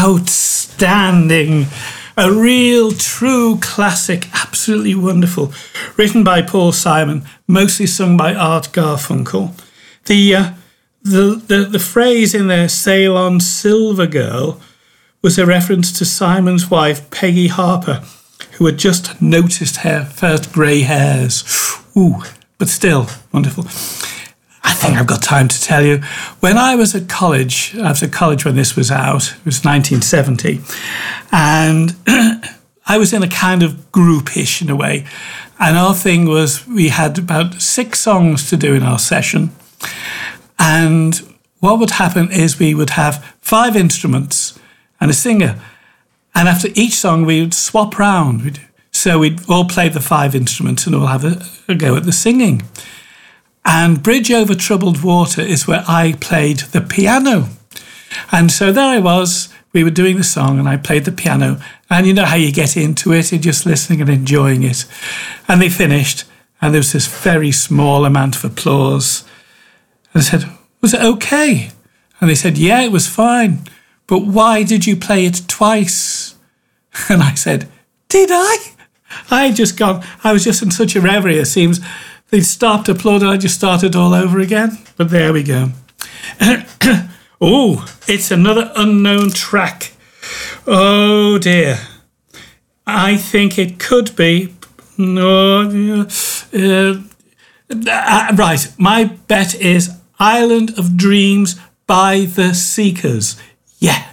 outstanding. A real, true classic, absolutely wonderful. Written by Paul Simon, mostly sung by Art Garfunkel. The phrase in there, "Sail on, Silver Girl," was a reference to Simon's wife, Peggy Harper, who had just noticed her first grey hairs. Ooh, but still wonderful. I think I've got time to tell you. When I was at college when this was out, it was 1970, and I was in a kind of groupish in a way. And our thing was we had about 6 songs to do in our session. And what would happen is we would have 5 instruments and a singer. And after each song, we would swap round. So we'd all play the 5 instruments and all have a go at the singing. And Bridge Over Troubled Water is where I played the piano. And so there I was, we were doing the song and I played the piano. And you know how you get into it, you're just listening and enjoying it. And they finished and there was this very small amount of applause. And I said, "Was it okay?" And they said, "Yeah, it was fine. But why did you play it twice?" And I said, "Did I? I was just in such a reverie, it seems. They stopped applauding, I just started all over again." But there we go. Oh, it's another unknown track. Oh dear. I think it could be. Right, my bet is Island of Dreams by the Seekers. Yeah.